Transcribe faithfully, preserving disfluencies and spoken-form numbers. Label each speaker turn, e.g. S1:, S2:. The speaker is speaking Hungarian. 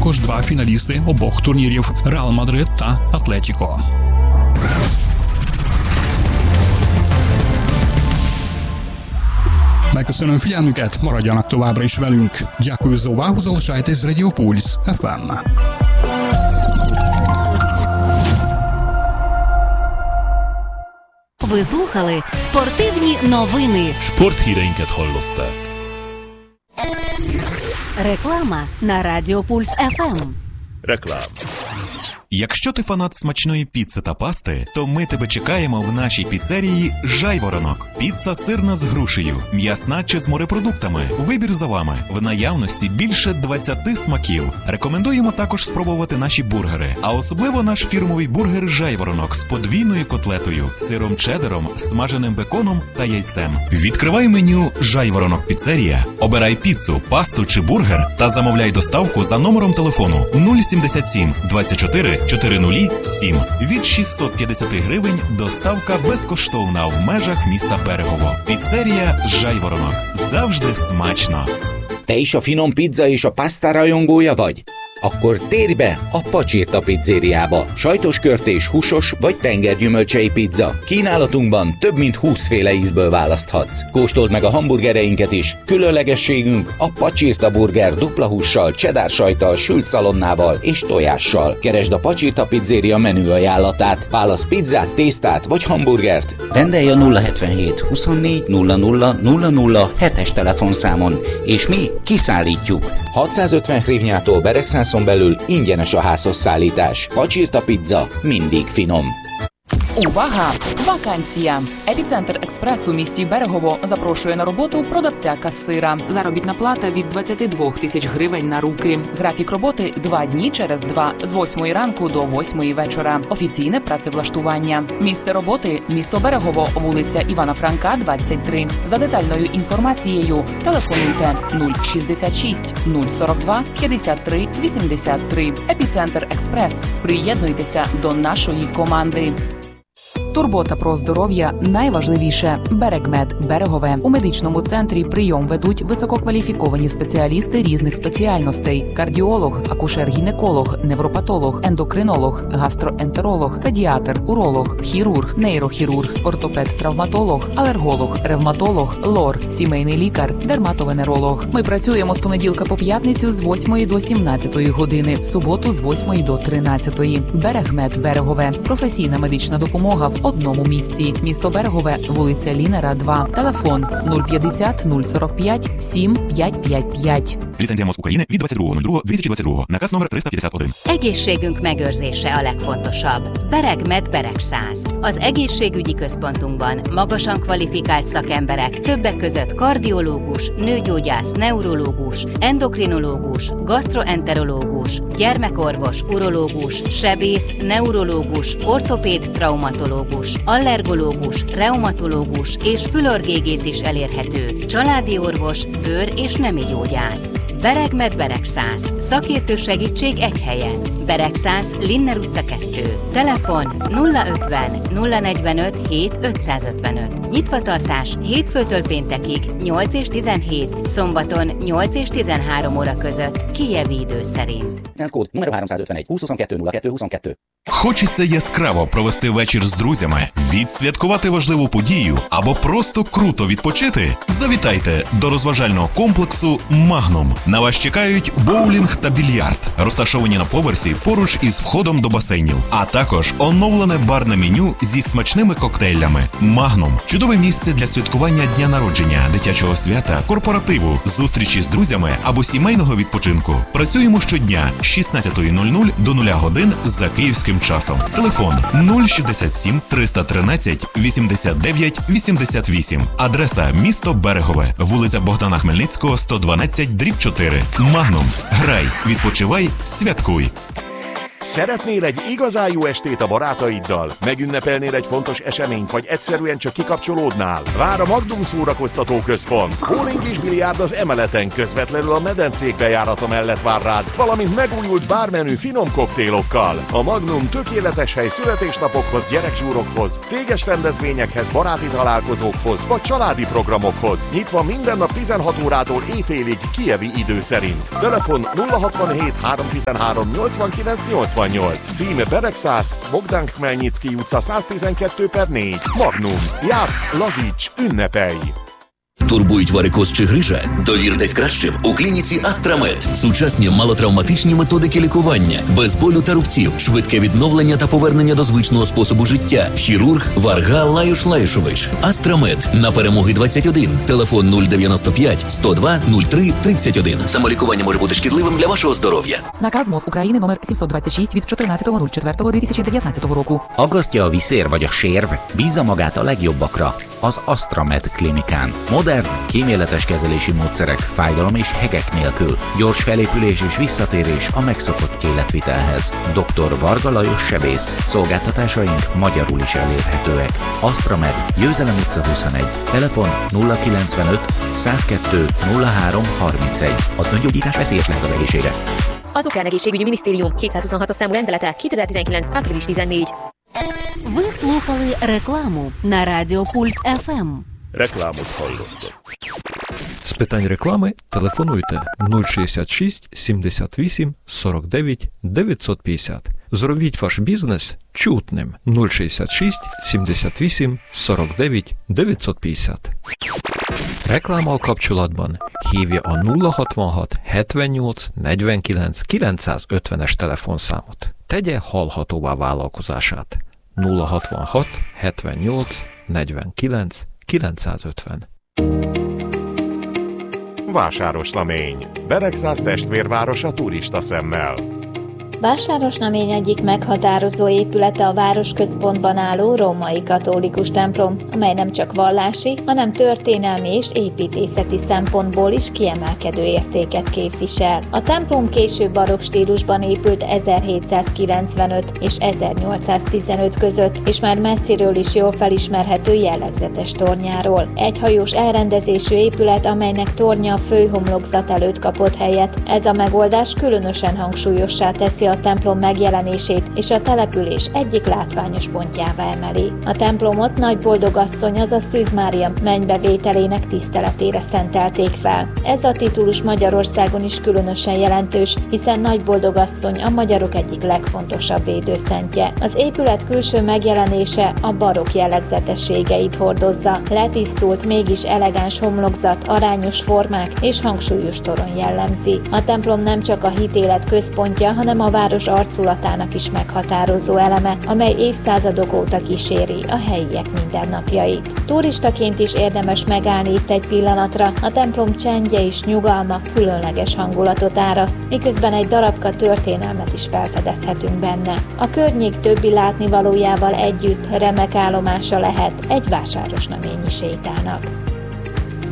S1: також два фіналісти обох турнірів – Реал Мадрид та Атлетіко. Megköszönöm figyelmüket, maradjanak továbbra is velünk. Дякую за увагу, залишайтесь з Радіо Пульс еф ем.
S2: Ви слухали спортивні новини.
S3: Sporthíreinket hallották.
S2: Реклама на Радіо Пульс еф ем.
S3: Реклама.
S4: Якщо ти фанат смачної піци та пасти, то ми тебе чекаємо в нашій піцерії «Жайворонок». Піца сирна з грушею, м'ясна чи з морепродуктами. Вибір за вами. В наявності більше двадцяти смаків. Рекомендуємо також спробувати наші бургери. А особливо наш фірмовий бургер «Жайворонок» з подвійною котлетою, сиром чеддером, смаженим беконом та яйцем. Відкривай меню «Жайворонок Піцерія», обирай піцу, пасту чи бургер та замовляй доставку за номером телефону нуль сімдесят сім двадцять чотири чотиридесят сім. Від шістсот п'ятдесят гривень доставка безкоштовна в межах міста Берегово. Піцерія «Жайворонок». Завжди смачно.
S5: Te is a finom pizza és a pasta rajongója vagy? Akkor térj be a Pacsirta pizzériába. Sajtos körtés, húsos vagy tengergyümölcsei pizza. Kínálatunkban több mint húsz féle ízből választhatsz. Kóstold meg a hamburgereinket is. Különlegességünk a Pacsirta burger dupla hússal, cheddar sajttal, sült szalonnával és tojással. Keresd a Pacsirta pizzéria menü ajánlatát. Válasz pizzát, tésztát vagy hamburgert. Rendelj a nulla hetvenhét huszonnégy nulla nulla nulla nulla hetes telefonszámon, és mi kiszállítjuk. hatszázötven hrivnyától Beregszászon belül ingyenes a házhoz szállítás. Pacsirta pizza mindig finom.
S6: Увага! Вакансія! Епіцентр Експрес у місті Берегово запрошує на роботу продавця-касира. Заробітна плата від двадцять два тисяч гривень на руки. Графік роботи – два дні через два, з восьмої ранку до восьмої вечора. Офіційне працевлаштування. Місце роботи – місто Берегово, вулиця Івана Франка, двадцять три. За детальною інформацією телефонуйте нуль шістдесят шість нуль сорок два п'ятдесят три вісімдесят три. Епіцентр Експрес. Приєднуйтеся до нашої команди. Турбота про здоров'я – найважливіше. Берегмед Берегове. У медичному центрі прийом ведуть висококваліфіковані спеціалісти різних спеціальностей: кардіолог, акушер-гінеколог, невропатолог, ендокринолог, гастроентеролог, педіатр, уролог, хірург, нейрохірург, ортопед-травматолог, алерголог, ревматолог, лор, сімейний лікар, дерматовенеролог. Ми працюємо з понеділка по п'ятницю з восьмої до сімнадцятої години, в суботу з восьмої до тринадцятої. Берегмед Берегове. Професійна медична допомога в одному місці. Місто Берегове, вулиця Лінера, два. Телефон нуль п'ятдесят нуль сорок п'ять сім п'ять п'ять п'ять.
S4: Ліцензія МОЗ України від двадцять другого другого дві тисячі двадцять другого. Наказ номер триста п'ятдесят один.
S2: Egészségünk megőrzése a legfontosabb. Beregmed Beregszász. Az egészségügyi központunkban magasan kvalifikált szakemberek, többek között kardiológus, nőgyógyász, neurológus, endokrinológus, gastroenterológus, gyermekorvos, urológus, sebész, neurológus, ortopéd, traumatológus, allergológus, reumatológus és fülorgégész is elérhető, családi orvos, bőr- és nemi gyógyász. Beregmed Beregszász. Szakértő segítség egy helyen. Beregszász, Linner utca kettő. Telefon nulla ötven nulla negyvenöt hét ötszázötvenöt. Nyitvatartás hétfőtől péntekig nyolc és tizenhét, szombaton nyolc és tizenhárom óra között, kijevi idő szerint.
S5: Kód numer háromszázötvenegy húsz huszonkettő nulla kettő huszonkettő.
S4: Хочеться яскраво провести вечір з друзями, відсвяткувати важливу подію або просто круто відпочити? Завітайте до розважального комплексу «Магнум». На вас чекають боулінг та більярд, розташовані на поверсі поруч із входом до басейнів, а також оновлене барне меню зі смачними коктейлями. «Магнум» – чудове місце для святкування дня народження, дитячого свята, корпоративу, зустрічі з друзями або сімейного відпочинку. Працюємо щодня з шістнадцятої до нуля годин за київським часом. Телефон нуль шістдесят сім триста тринадцять вісімдесят дев'ять вісімдесят вісім. Адреса місто Берегове, вулиця Богдана Хмельницького, сто дванадцять дріб чотири. Магнум. Грай, відпочивай, святкуй.
S7: Szeretnél egy igazán jó estét a barátaiddal? Megünnepelnél egy fontos eseményt, vagy egyszerűen csak kikapcsolódnál? Vár a Magnum Szórakoztató Központ. Bowling és biliárd az emeleten, közvetlenül a medencék bejárata mellett vár rád, valamint megújult bármenü finom koktélokkal. A Magnum tökéletes hely születésnapokhoz, gyerekzsúrokhoz, céges rendezvényekhez, baráti találkozókhoz, vagy családi programokhoz. Nyitva minden nap tizenhat órától éjfélig kijevi idő szerint. Telefon nulla hatvanhét háromszáztizenhárom nyolcvankilenc nyolcvannyolc. Címe Beregszász, Bogdán Khmelnyicki utca száztizenkettő per négy. Magnum. Játsz, lazíts, ünnepelj!
S8: Турбують варикоз чи грижа? Довіртесь кращим у клініці Астрамед. Сучасні малотравматичні методики лікування, без болю та рубців, швидке відновлення та повернення до звичного способу життя. Хірург Варга Лаюш Лаюшович. Астрамед. На перемоги двадцять один. Телефон нуль дев'яносто п'ять сто два нуль три тридцять один. Самолікування може бути шкідливим для вашого здоров'я.
S6: Наказ МОЗ України номер сімсот двадцять шість від чотирнадцятого четвертого дві тисячі дев'ятнадцятого року.
S5: Aggasztja a viszér vagy a sérv? Bízza magát a legjobbakra. Az Astramed klinikán. Modern, kíméletes kezelési módszerek, fájdalom és hegek nélkül. Gyors felépülés és visszatérés a megszokott életvitelhez. doktor Varga Lajos sebész. Szolgáltatásaink magyarul is elérhetőek. Astramed, Győzelem utca huszonegy. Telefon nulla kilencvenöt százkettő nulla három harmincegy. Az öngyógyítás veszélyes lehet az egészségre.
S9: Az Ukrán Egészségügyi Minisztérium kétszázhuszonhatos számú rendelete kétezer-tizenkilenc. április tizennégy.
S2: Ви слухали рекламу на Радіо Пульс еф ем.
S3: Рекламу hallottak.
S10: З питань реклами телефонуйте нуль шістдесят шість сімдесят вісім сорок дев'ять дев'ятсот п'ятдесят. Зробіть ваш бізнес чутним. нуль шістдесят шість сімдесят вісім сорок дев'ять дев'ятсот п'ятдесят. Reklama a kapcsolatban. Hívja a nulla hatvanhat hetvennyolc negyvenkilenc kilencszázötvenes telefonszámot. Tegye hallhatóvá vállalkozását. nulla hatvanhat hetvennyolc negyvenkilenc kilencszázötven.
S7: Vásárosnamény. Beregszász testvérvárosa turista szemmel.
S11: Vásárosnamény egyik meghatározó épülete a városközpontban álló római katolikus templom, amely nem csak vallási, hanem történelmi és építészeti szempontból is kiemelkedő értéket képvisel. A templom késő barokk stílusban épült ezerhétszázkilencvenöt és ezernyolcszáztizenöt között, és már messziről is jól felismerhető jellegzetes tornyáról. Egyhajós elrendezésű épület, amelynek tornya a főhomlokzat előtt kapott helyet. Ez a megoldás különösen hangsúlyossá teszi a templom megjelenését, és a település egyik látványos pontjává emeli. A templomot Nagy Boldogasszony, azaz Szűz Mária mennybevételének tiszteletére szentelték fel. Ez a titulus Magyarországon is különösen jelentős, hiszen Nagy Boldogasszony a magyarok egyik legfontosabb védőszentje. Az épület külső megjelenése a barokk jellegzetességeit hordozza. Letisztult, mégis elegáns homlokzat, arányos formák és hangsúlyos torony jellemzi. A templom nem csak a hitélet központja, hanem a város arculatának is meghatározó eleme, amely évszázadok óta kíséri a helyiek mindennapjait. Turistaként is érdemes megállni itt egy pillanatra, a templom csendje és nyugalma különleges hangulatot áraszt, miközben egy darabka történelmet is felfedezhetünk benne. A környék többi látnivalójával együtt remek állomása lehet egy vásárosnaményi sétának.